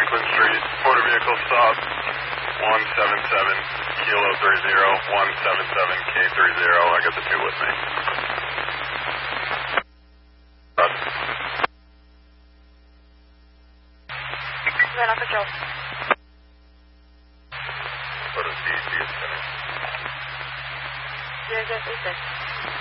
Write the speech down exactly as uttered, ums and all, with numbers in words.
Franklin Street, motor vehicle stop, one seven seven, Kilo three zero, one seven seven, K three zero. I got the two with me. Right on patrol. What is D C? zero zero three six.